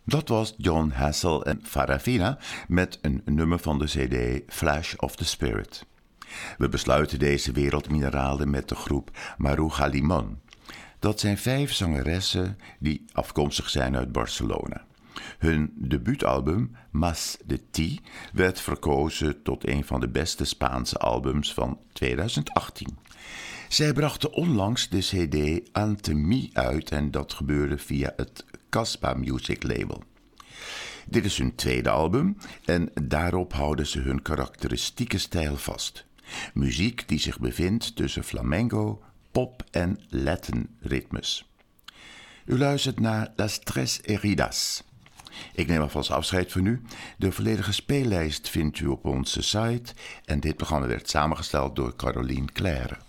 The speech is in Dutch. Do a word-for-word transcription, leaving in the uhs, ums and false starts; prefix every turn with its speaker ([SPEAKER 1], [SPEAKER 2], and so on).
[SPEAKER 1] Dat was Jon Hassell en Farafina met een nummer van de cd Flash of the Spirit. We besluiten deze wereldmineralen met de groep Maruja Limón. Dat zijn vijf zangeressen die afkomstig zijn uit Barcelona. Hun debuutalbum Mas de Ti werd verkozen tot een van de beste Spaanse albums van tweeduizend achttien. Zij brachten onlangs de cd Ante Mi uit en dat gebeurde via het Casbah Music label. Dit is hun tweede album en daarop houden ze hun karakteristieke stijl vast. Muziek die zich bevindt tussen flamenco, pop en Latin ritmes. U luistert naar Las Tres Heridas. Ik neem alvast afscheid van u. De volledige speellijst vindt u op onze site en dit programma werd samengesteld door Caroline Claire.